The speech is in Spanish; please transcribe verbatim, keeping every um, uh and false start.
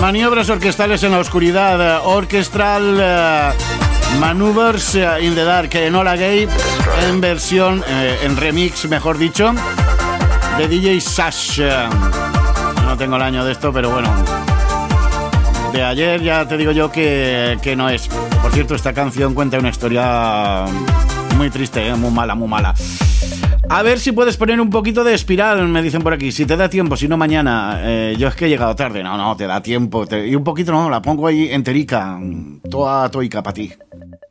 Maniobras orquestales en la oscuridad, orchestral uh, maneuvers in the dark, Enola Gay, en versión, eh, en remix, mejor dicho, de D J Sash. No tengo el año de esto, pero bueno, de ayer ya te digo yo que, que no es. Por cierto, esta canción cuenta una historia muy triste, ¿eh? muy mala, muy mala. A ver si puedes poner un poquito de Espiral, me dicen por aquí. Si te da tiempo, si no mañana. Eh, yo es que he llegado tarde. No, no, te da tiempo. Te... Y un poquito, no, la pongo ahí enterica. Toda toica para ti.